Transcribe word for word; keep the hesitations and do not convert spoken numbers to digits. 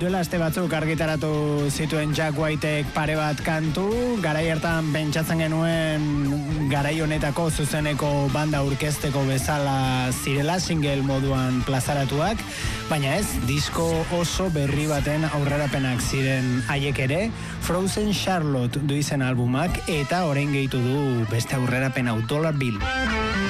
Duela aste batzuk argitaratu zituen Jack Whiteek pare bat kantu, garai hartan pentsatzen genuen garai honetako zuzeneko banda aurkezteko bezala zirela single moduan plazaratuak, baina ez, disko oso berri baten aurrerapenak ziren haiek ere, Frozen Charlotte du izen albumak eta orain gehitu du beste aurrerapen hau, Dollar Bill.